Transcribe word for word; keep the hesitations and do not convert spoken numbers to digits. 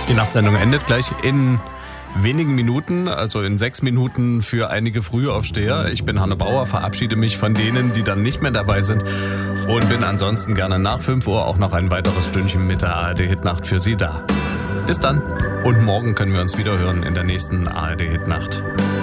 Die Nachtsendung endet gleich in wenigen Minuten, also in sechs Minuten für einige Frühaufsteher. Ich bin Hanne Bauer, verabschiede mich von denen, die dann nicht mehr dabei sind und bin ansonsten gerne nach fünf Uhr auch noch ein weiteres Stündchen mit der A R D-Hitnacht für Sie da. Bis dann und morgen können wir uns wieder hören in der nächsten A R D-Hitnacht.